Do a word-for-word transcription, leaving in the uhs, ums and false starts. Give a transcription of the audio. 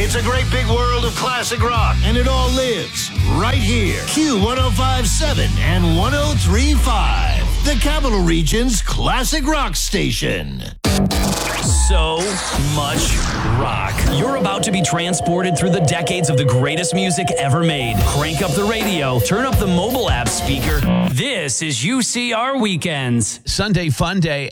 It's a great big world of classic rock, and it all lives right here. Q one oh five point seven and one oh three point five, the Capital Region's classic rock station. So much rock. You're about to be transported through the decades of the greatest music ever made. Crank up the radio, turn up the mobile app speaker. This is U C R Weekends. Sunday Fun Day.